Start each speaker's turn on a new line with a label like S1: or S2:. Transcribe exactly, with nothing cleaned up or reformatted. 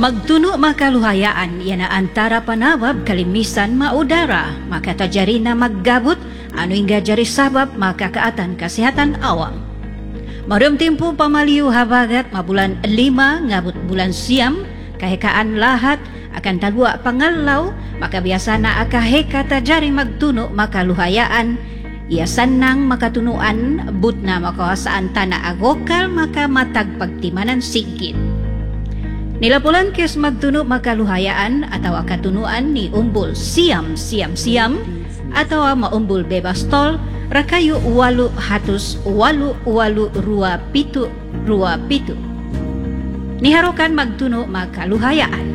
S1: Magtuno makaluhayaan yana antara panawab kalimisan maudara maka tajari na maggabot ano yung gajari sabab makakaatan kesehatan awam. Marum tempo pamaliw habagat mabulan lima ngabot bulan siyam kahekaan lahat akan talwa pangalaw maka biasa na akaheka tajari magtuno makaluhayaan iasan nang makatunuan but na makawasaan tanah agokal maka matag pagtimanan sigit. Nilapulan kes magtuno makaluhayaan atau katunuan ni umbul siam siam siam atau maumbul bebas tol rakayu walu hatus walu walu rua pitu rua pitu. Niharukan magtuno makaluhayaan.